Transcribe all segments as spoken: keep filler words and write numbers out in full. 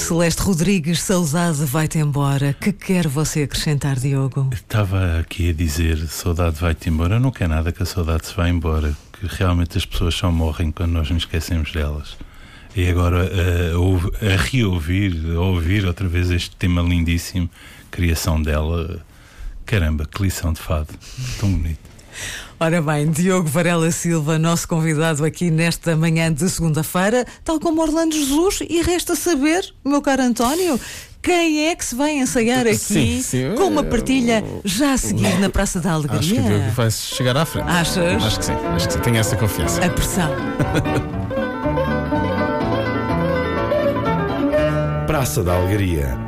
Celeste Rodrigues, saudade vai-te embora. Que quer você acrescentar, Diogo? Estava aqui a dizer, saudade vai-te embora. Não quer nada que a saudade se vá embora, que realmente as pessoas só morrem quando nós nos esquecemos delas. E agora a, a, a reouvir, a ouvir outra vez este tema lindíssimo, criação dela, caramba, que lição de fado, tão bonito. Ora bem, Diogo Varela Silva, nosso convidado aqui nesta manhã de segunda-feira, tal como Orlando Jesus, e resta saber, meu caro António, quem é que se vai ensaiar aqui sim, sim, com uma partilha já a seguir na Praça da Alegria? Acho que o Diogo vai chegar à frente. Achas? Acho que sim, acho que sim, tenho essa confiança. A pressão. Praça da Alegria.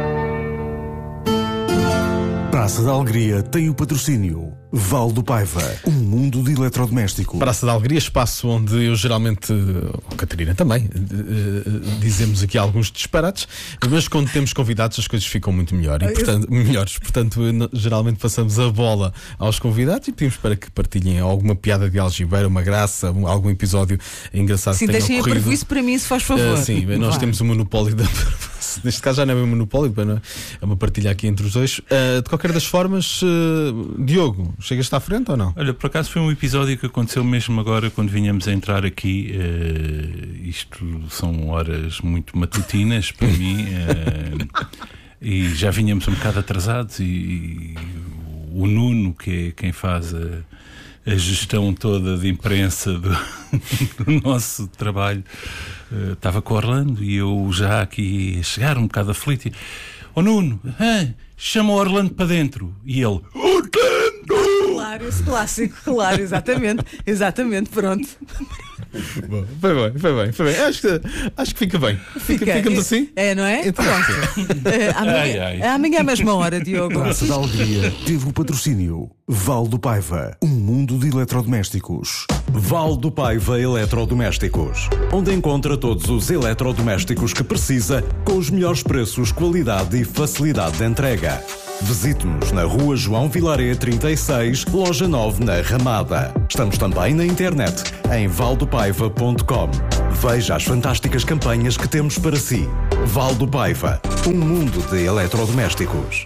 Praça da Alegria tem o patrocínio Val do Paiva, um mundo de eletrodomésticos. Praça da Alegria, espaço onde eu geralmente, ou Catarina também, dizemos aqui alguns disparates, mas quando temos convidados as coisas ficam muito melhor e, portanto, melhores. Portanto, geralmente passamos a bola aos convidados e pedimos para que partilhem alguma piada de algibeira, uma graça, algum episódio engraçado sim, que tenham deixem ocorrido. a prejuízo para mim, se faz favor. Uh, sim, nós Vai. temos o monopólio da... Neste caso já não é um monopólio, é uma partilha aqui entre os dois. Uh, de qualquer das formas, uh, Diogo, chegaste à frente ou não? Olha, por acaso foi um episódio que aconteceu mesmo agora quando vinhamos a entrar aqui. Uh, isto são horas muito matutinas para mim, uh, e já vinhamos um bocado atrasados. E, e o Nuno, que é quem faz a, a gestão toda de imprensa do, do nosso trabalho, uh, estava com o Orlando e eu já aqui a chegar um bocado aflito. E, oh Nuno, ah, chama o Orlando para dentro. E ele, Claro, esse clássico, claro, exatamente, exatamente, pronto. Bom, foi bem, foi bem, foi bem. Acho que, acho que fica bem. Fica, Fica, ficamos é, assim? É, não é? Então, Pronto. Uh, amanhã, Ai, ai. amanhã é a mesma hora, Diogo. Praça da Alegria teve o patrocínio Val do Paiva, um mundo de eletrodomésticos. Val do Paiva Eletrodomésticos, onde encontra todos os eletrodomésticos que precisa, com os melhores preços, qualidade e facilidade de entrega. Visite-nos na Rua João Vilaré trinta e seis, Loja nove, na Ramada. Estamos também na internet, em valdopaiva ponto com. Veja as fantásticas campanhas que temos para si. Val do Paiva, um mundo de eletrodomésticos.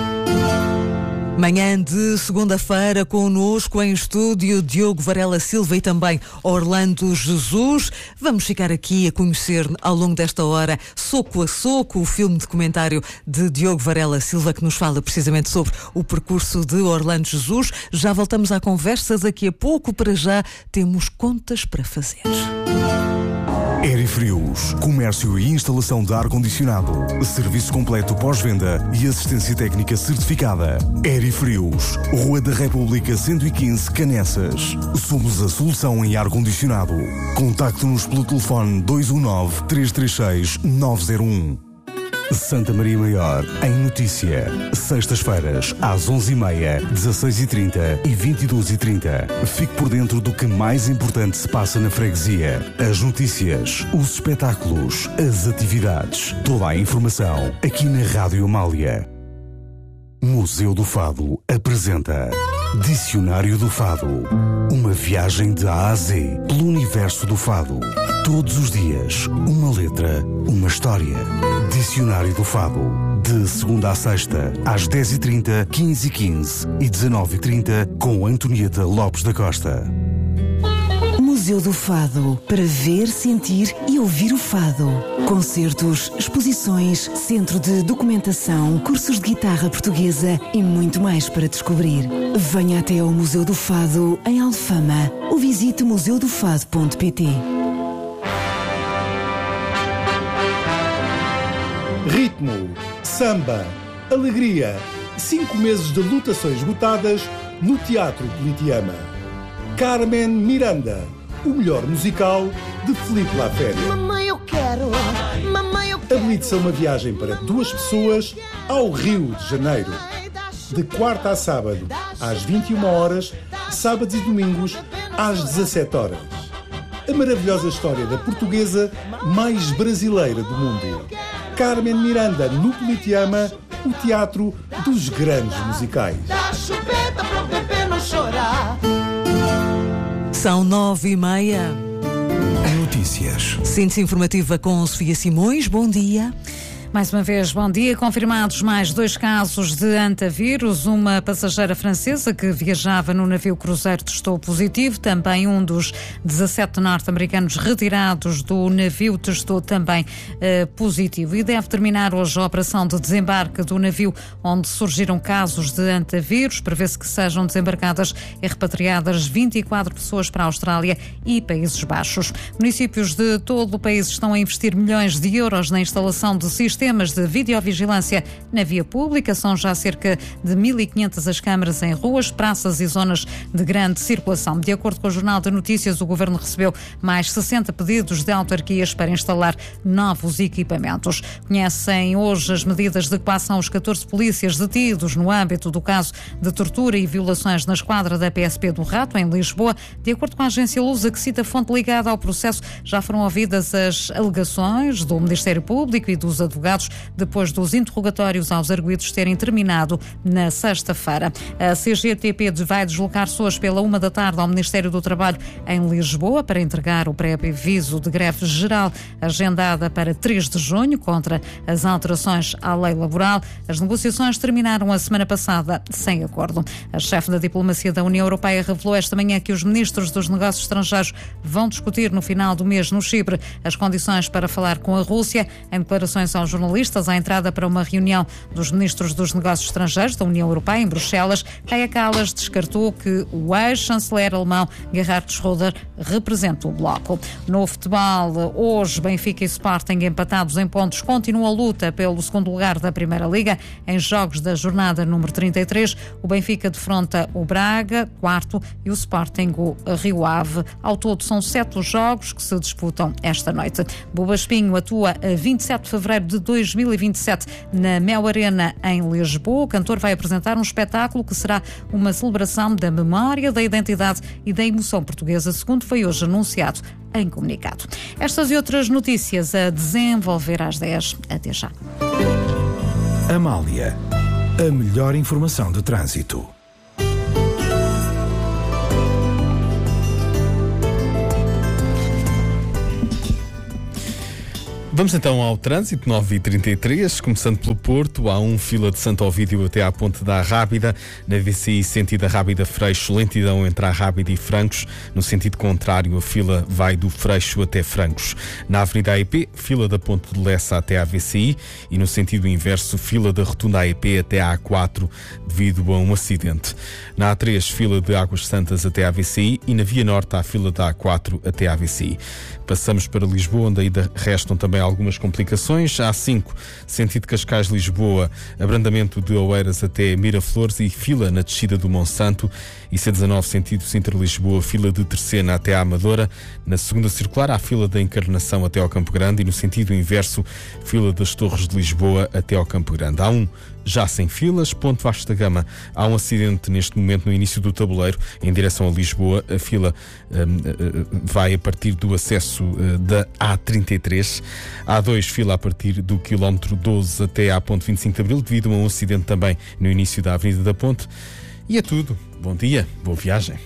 Manhã de segunda-feira, connosco em estúdio Diogo Varela Silva e também Orlando Jesus. Vamos ficar aqui a conhecer ao longo desta hora, Soco a Soco, o filme documentário de Diogo Varela Silva, que nos fala precisamente sobre o percurso de Orlando Jesus. Já voltamos à conversa daqui a pouco. Para já temos contas para fazer. Aerifrios, comércio e instalação de ar-condicionado, serviço completo pós-venda e assistência técnica certificada. Aerifrios, Rua da República cento e quinze, Canessas. Somos a solução em ar-condicionado. Contacte-nos pelo telefone dois um nove, três três seis, nove zero um. Santa Maria Maior, em notícia. Sextas-feiras, às onze e meia, dezasseis e trinta e vinte e duas e trinta. Fique por dentro do que mais importante se passa na freguesia. As notícias, os espetáculos, as atividades. Toda a informação aqui na Rádio Amália. Museu do Fado apresenta Dicionário do Fado. Uma viagem de A a Z pelo universo do fado. Todos os dias, uma letra, uma história. Dicionário do Fado. De segunda a sexta, às dez e trinta, quinze e quinze e dezenove e trinta, com Antonieta Lopes da Costa. Museu do Fado, para ver, sentir e ouvir o fado. Concertos, exposições, centro de documentação, cursos de guitarra portuguesa e muito mais para descobrir. Venha até ao Museu do Fado, em Alfama, ou visite museu do fado ponto pt. Ritmo, samba, alegria. Cinco meses de lutações esgotadas no Teatro Politeama. Carmen Miranda, o melhor musical de Filipe Laférias. Mamãe, eu quero. Mamãe, eu quero. Habilite-se a uma viagem para duas pessoas ao Rio de Janeiro. De quarta a sábado, às vinte e uma horas, sábados e domingos, às dezassete horas. A maravilhosa história da portuguesa mais brasileira do mundo. Carmen Miranda, no Politeama, o teatro dos grandes musicais. Dá chupeta para o bebê não chorar. São nove e meia. Notícias. Síntese informativa com Sofia Simões. Bom dia. Mais uma vez, bom dia. Confirmados mais dois casos de antavírus. Uma passageira francesa que viajava no navio cruzeiro testou positivo. Também um dos dezassete norte-americanos retirados do navio testou também uh, positivo. E deve terminar hoje a operação de desembarque do navio onde surgiram casos de antavírus. Prevê-se que sejam desembarcadas e repatriadas vinte e quatro pessoas para a Austrália e Países Baixos. Municípios de todo o país estão a investir milhões de euros na instalação de sistemas de videovigilância na via pública. São já cerca de mil e quinhentas as câmaras em ruas, praças e zonas de grande circulação. De acordo com o Jornal de Notícias, o Governo recebeu mais sessenta pedidos de autarquias para instalar novos equipamentos. Conhecem hoje as medidas de coação os catorze polícias detidos no âmbito do caso de tortura e violações na esquadra da P S P do Rato, em Lisboa. De acordo com a agência Lusa, que cita fonte ligada ao processo, já foram ouvidas as alegações do Ministério Público e dos advogados depois dos interrogatórios aos arguidos terem terminado na sexta-feira. A C G T P vai deslocar-se hoje pela uma da tarde ao Ministério do Trabalho em Lisboa para entregar o pré-aviso de greve geral agendada para três de junho contra as alterações à lei laboral. As negociações terminaram a semana passada sem acordo. A chefe da diplomacia da União Europeia revelou esta manhã que os ministros dos negócios estrangeiros vão discutir no final do mês no Chipre as condições para falar com a Rússia. Em declarações aos jornalistas à entrada para uma reunião dos ministros dos negócios estrangeiros da União Europeia em Bruxelas, Kaja Kallas descartou que o ex-chanceler alemão Gerhard Schröder representa o bloco. No futebol, hoje Benfica e Sporting empatados em pontos continuam a luta pelo segundo lugar da Primeira Liga. Em jogos da jornada número trinta e três, o Benfica defronta o Braga, quarto, e o Sporting o Rio Ave. Ao todo são sete os jogos que se disputam esta noite. Buba Espinho atua a vinte e sete de fevereiro de dois mil e vinte e sete na Mel Arena em Lisboa. O cantor vai apresentar um espetáculo que será uma celebração da memória, da identidade e da emoção portuguesa, segundo foi hoje anunciado em comunicado. Estas e outras notícias a desenvolver às dez. Até já. Amália, a melhor informação de trânsito. Vamos então ao trânsito, nove e trinta e três, começando pelo Porto. Há um fila de Santo Ovídio até à Ponte da Rábida. Na V C I, sentido Rábida Freixo, lentidão entre a Rábida e Francos. No sentido contrário, a fila vai do Freixo até Francos. Na Avenida A E P, fila da Ponte de Lessa até à V C I. E no sentido inverso, fila da Rotunda A E P até à A quatro, devido a um acidente. Na A três, fila de Águas Santas até à V C I. E na Via Norte, há fila da A quatro até à V C I. Passamos para Lisboa, onde ainda restam também algumas complicações. A cinco, sentido Cascais-Lisboa, abrandamento de Oeiras até Miraflores e fila na descida do Monsanto. E C dezanove, sentido Sintra-Lisboa, fila de Terceira até à Amadora. Na segunda circular, há fila da Encarnação até ao Campo Grande e no sentido inverso, fila das Torres de Lisboa até ao Campo Grande. Há um já sem filas, ponto Vasco da Gama. Há um acidente neste momento no início do tabuleiro, em direção a Lisboa. A fila um, vai a partir do acesso uh, da A trinta e três. A dois, fila a partir do quilómetro doze até à ponte vinte e cinco de Abril, devido a um acidente também no início da Avenida da Ponte. E é tudo. Bom dia, boa viagem.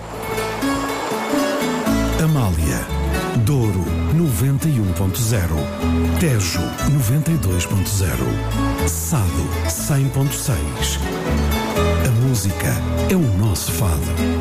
Amália, Douro noventa e um ponto zero, Tejo noventa e dois ponto zero, Sado cem ponto seis. A música é o nosso fado.